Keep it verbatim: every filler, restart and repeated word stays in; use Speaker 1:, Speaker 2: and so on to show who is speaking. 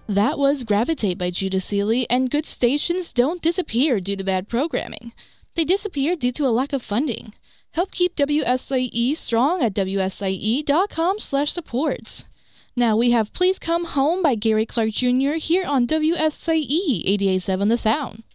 Speaker 1: That was Gravitate by Judah Seeley, and good stations don't disappear due to bad programming. They disappear due to a lack of funding. Help keep W S I E strong at W S I E dot com slash supports. Now we have Please Come Home by Gary Clark Junior here on W S I E eighty-eight point seven The Sound.